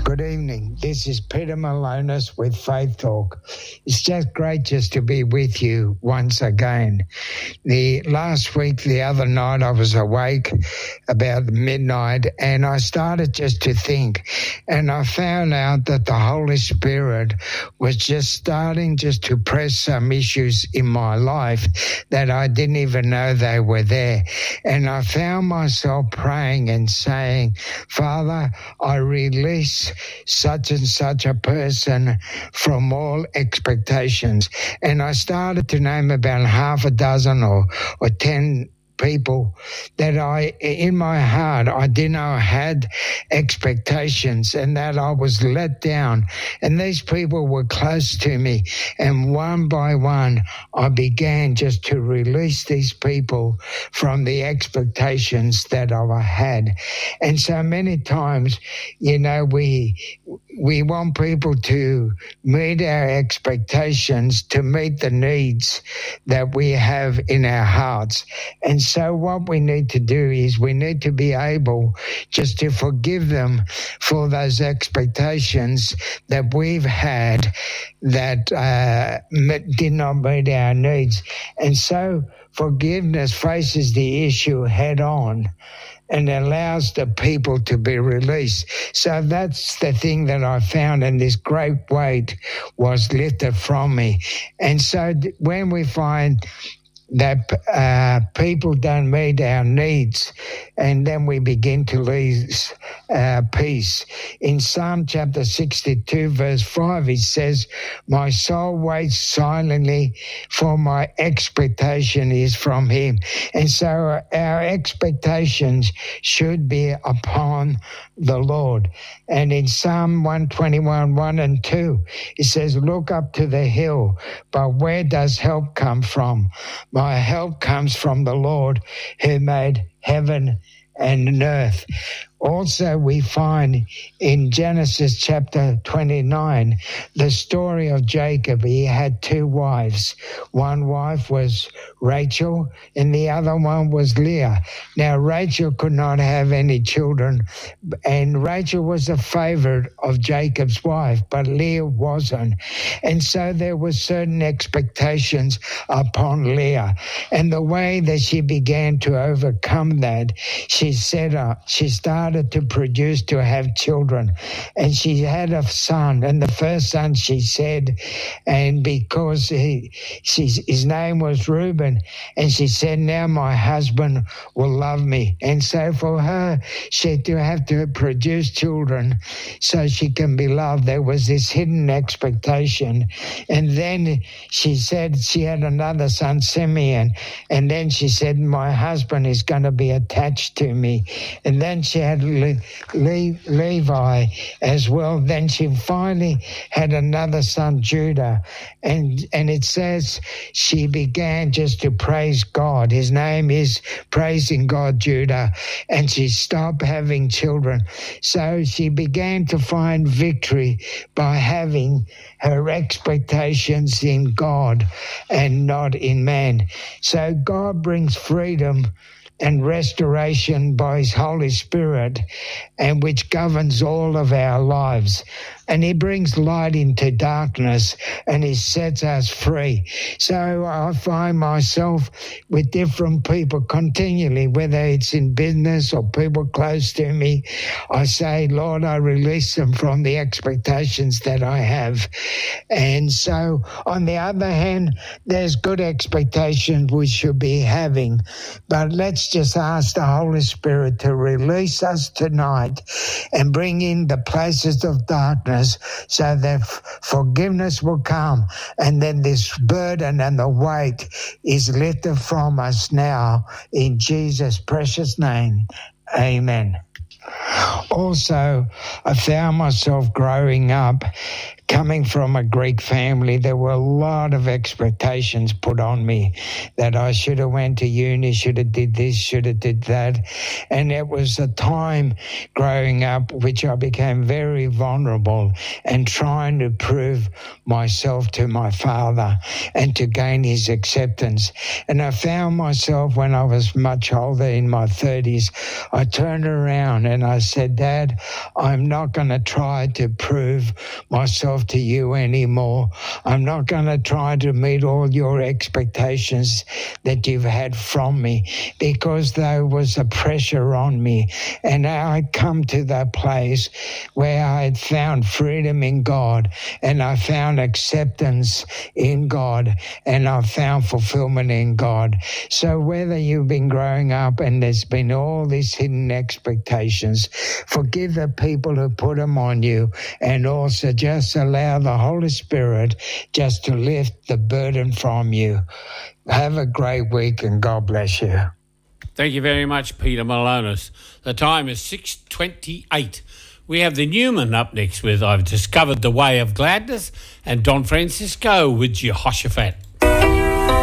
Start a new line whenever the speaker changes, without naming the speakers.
Good evening. This is Peter Malonis with Faith Talk. It's just great just to be with you once again. The last week, the other night, I was awake about midnight and I started just to think, and I found out that the Holy Spirit was just starting just to press some issues in my life that I didn't even know they were there. And I found myself praying and saying, Father, I release such and such a person from all expectations. And I started to name about half a dozen or 10 people that in my heart, I didn't know had expectations and that I was let down. And these people were close to me. And one by one, I began just to release these people from the expectations that I had. And so many times, we want people to meet our expectations, to meet the needs that we have in our hearts. And so what we need to do is we need to be able just to forgive them for those expectations that we've had that did not meet our needs. And so forgiveness faces the issue head on and allows the people to be released. So that's the thing that I found, and this great weight was lifted from me. And so when we find that people don't meet our needs, and then we begin to lose peace. In Psalm chapter 62, verse 5, it says, my soul waits silently, for my expectation is from him. And so our expectations should be upon the Lord. And in Psalm 121, 1 and 2, it says, look up to the hill, but where does help come from? My help comes from the Lord who made heaven and earth. Also, we find in Genesis chapter 29, the story of Jacob. He had 2 wives. One wife was Rachel and the other one was Leah. Now, Rachel could not have any children, and Rachel was a favorite of Jacob's wife, but Leah wasn't. And so there were certain expectations upon Leah. And the way that she began to overcome that, she started to produce, to have children. And she had a son, and the first son she said, and because his name was Reuben, and she said, now my husband will love me. And so for her, she had to have to produce children so she can be loved. There was this hidden expectation. And then she said she had another son, Simeon, and then she said, my husband is going to be attached to me. And then she had Levi as well. Then she finally had another son, Judah. And it says she began just to praise God. His name is Praising God, Judah. And she stopped having children. So she began to find victory by having her expectations in God and not in man. So God brings freedom and restoration by his Holy Spirit, and which governs all of our lives. And he brings light into darkness, and he sets us free. So I find myself with different people continually, whether it's in business or people close to me. I say, Lord, I release them from the expectations that I have. And so on the other hand, there's good expectations we should be having. But let's just ask the Holy Spirit to release us tonight and bring in the places of darkness so that forgiveness will come, and then this burden and the weight is lifted from us now in Jesus' precious name. Amen. Also, I found myself growing up, coming from a Greek family. There were a lot of expectations put on me that I should have went to uni, should have did this, should have did that. And it was a time growing up which I became very vulnerable and trying to prove myself to my father and to gain his acceptance. And I found myself when I was much older, in my 30s, I turned around and I said, Dad, Dad, I'm not going to try to prove myself to you anymore. I'm not going to try to meet all your expectations that you've had from me, because there was a pressure on me. And I'd come to that place where I had found freedom in God, and I found acceptance in God, and I found fulfillment in God. So whether you've been growing up and there's been all these hidden expectations, forgive the people who put them on you, and also just allow the Holy Spirit just to lift the burden from you. Have a great week, and God bless you.
Thank you very much, Peter Malonis. The time is 6:28. We have the Newman up next with I've Discovered the Way of Gladness, and Don Francisco with Jehoshaphat.